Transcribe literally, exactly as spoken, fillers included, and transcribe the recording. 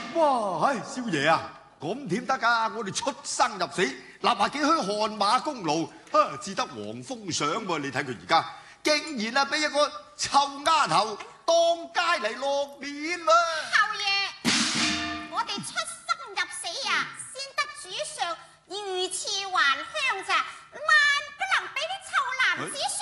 哇！唉，少爺啊，咁點得㗎？我哋出生入死，立下幾虛汗馬功勞，啊，至得皇封賞喎！你睇佢而家，竟然啊俾一個臭丫頭當街嚟落面喎！ 後爺，我哋出生入死啊，先得主上御賜還鄉茶，萬不能俾啲臭男子